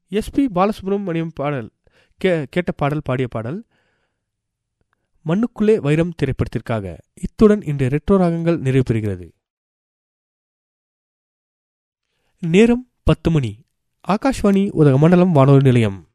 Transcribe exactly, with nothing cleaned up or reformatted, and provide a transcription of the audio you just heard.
SP Balasubramaniam பாடல் K கேட்ட பாடல் பாடிய பாடல் மண்ணுக்குள்ளே வைரம் திரைப்படத்திற்காக. இத்துடன் இன்று ரெட்ரோ ராகங்கள் நிறைவு பெறுகிறது. நேரம் பத்து மணி. ஆகாஷ்வாணி உதகமண்டலம் வானொலி நிலையம்.